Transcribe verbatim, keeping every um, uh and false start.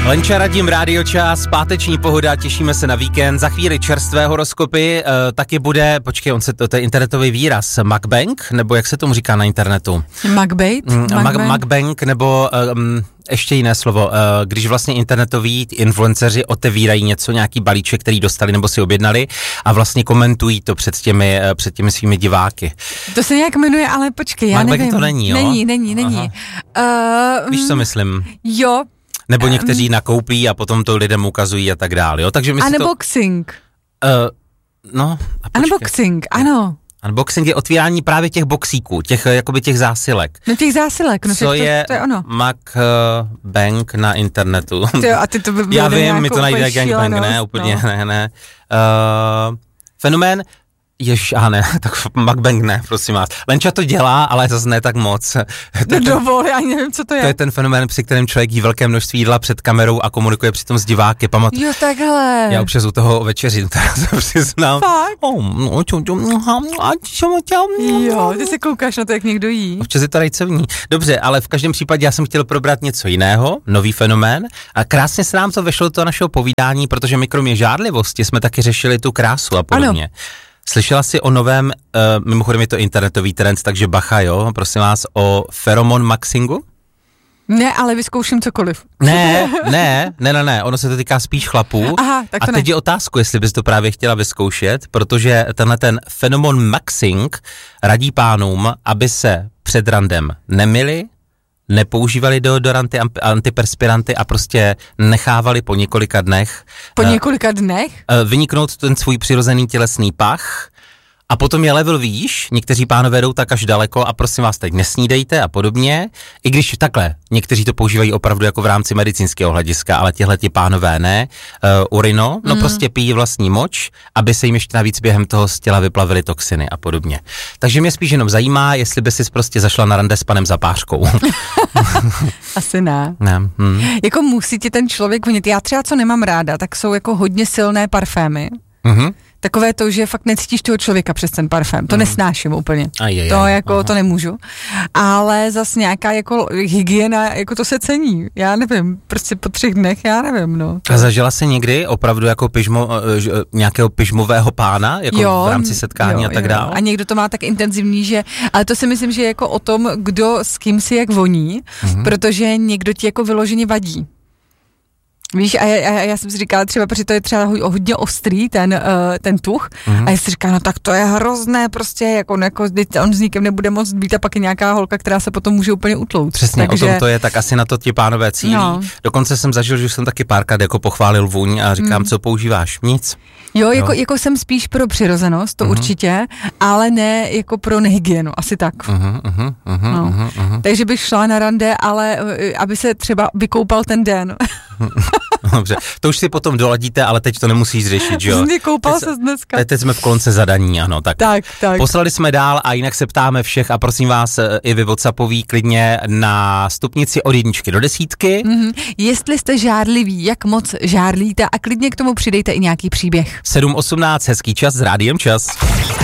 Lenča, Radim, Rádio Čas, páteční pohoda, těšíme se na víkend. Za chvíli čerstvé horoskopy, uh, taky bude, počkej, on se to, to je internetový výraz, mukbang, nebo jak se tomu říká na internetu? Mukbait? Mukbang, nebo um, ještě jiné slovo, uh, když vlastně internetoví influenceři otevírají něco, nějaký balíček, který dostali nebo si objednali a vlastně komentují to před těmi, uh, před těmi svými diváky. To se nějak jmenuje, ale počkej, já Mukbang nevím. to není, jo? Není, není, není. Uh, Víš, co myslím? Jo. Nebo někteří nakoupí a potom to lidem ukazují a tak dále, jo? Takže my si to... Unboxing. Uh, no, a Unboxing, ano. Unboxing je otvírání právě těch boxíků, těch, jakoby těch zásilek. No těch zásilek, no co to, je, to je ono. Mukbang na internetu. Ty jo, a ty to by Já vím, my to najde gangbang, ne, úplně, no. ne, ne. Uh, fenomén, jež, aha ne, tak mukbang ne, prosím vás. Lenča to dělá, ale zase ne tak moc. No dovol, já nevím, co to je. To je ten fenomén, při kterém člověk jí velké množství jídla před kamerou a komunikuje přitom s diváky. Pamatuju. Jo, takhle. Já občas u toho večeři, teda se přiznám. Fakt? Oh, jo, ty se koukáš na to, jak někdo jí. Občas je to rajcovní. Dobře, ale v každém případě já jsem chtěl probrat něco jiného, nový fenomén. A krásně se nám to vešlo do toho našeho povídání, protože my kromě žárlivosti jsme taky řešili tu krásu a podobně. Ano. Slyšela jsi o novém, uh, mimochodem je to internetový trend, takže bacha, jo, prosím vás, o feromon maxingu? Ne, ale vyzkouším cokoliv. Ne, ne, ne, ne, ne, ono se to týká spíš chlapů. Aha, tak to a teď ne. je otázku, jestli bys to právě chtěla vyzkoušet, protože tenhle ten fenomon maxing radí pánům, aby se před randem nemyli, nepoužívali deodoranty, antiperspiranty a prostě nechávali po několika dnech. Po několika dnech? Vyniknout ten svůj přirozený tělesný pach a potom je level výš, někteří pánové jdou tak až daleko a prosím vás teď nesnídejte a podobně, i když takhle, někteří to používají opravdu jako v rámci medicínského hlediska, ale tihleti pánové ne, uh, urino, no mm. prostě pijí vlastní moč, aby se jim ještě navíc během toho z těla vyplavily toxiny a podobně. Takže mě spíš jenom zajímá, jestli by si prostě zašla na rande s panem Zapářkou. Asi ne. Ne. Hmm. Jako musí ti ten člověk vonit. Já třeba co nemám ráda, tak jsou jako hodně silné parfémy. Mhm. Takové to, že fakt necítíš toho člověka přes ten parfém. To mm. nesnáším úplně. Ajajaj, to jako, aha. to nemůžu. Ale zas nějaká jako hygiena, jako to se cení. Já nevím, prostě po třech dnech, já nevím, no. A zažila jsi někdy opravdu jako pyžmo, nějakého pyžmového pána, jako jo, v rámci setkání jo, a tak dále? A někdo to má tak intenzivní, že, ale to si myslím, že je jako o tom, kdo s kým si jak voní, mm. protože někdo ti jako vyloženě vadí. Víš, a já, já, já jsem si říkala třeba, protože to je třeba hodně ostrý, ten, uh, ten tuch, mm-hmm. a já si říkala, no tak to je hrozné prostě, jako on, jako, on s nikým nebude moc být a pak je nějaká holka, která se potom může úplně utlout. Přesně, takže... o tom to je, tak asi na to ti pánové cílí. No. Dokonce jsem zažil, že jsem taky párkrát jako pochválil vůň a říkám, mm. co používáš? Nic. Jo, jako, jako jsem spíš pro přirozenost, to mm-hmm. určitě, ale ne jako pro nehygienu, asi tak. Mm-hmm, mm-hmm, no. mm-hmm. Takže bych šla na rande, ale aby se třeba vykoupal ten den. Dobře, to už si potom doladíte, ale teď to nemusíš řešit, že jo? Koupal se dneska. Teď, teď jsme v kolonce zadaní, ano, tak. Tak, tak. Poslali jsme dál a jinak se ptáme všech a prosím vás i vy WhatsAppoví klidně na stupnici od jedničky do desítky. Mm-hmm. Jestli jste žárliví, jak moc žárlíte a klidně k tomu přidejte i nějaký příběh. sedm osmnáct, hezký čas s Rádiem Čas.